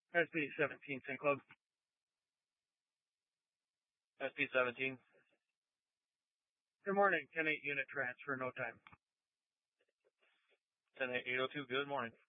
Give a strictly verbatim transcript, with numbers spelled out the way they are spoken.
S P seventeen, St. Club. S P seventeen. Good morning, ten eight unit transfer, no time. ten eight oh two, good morning.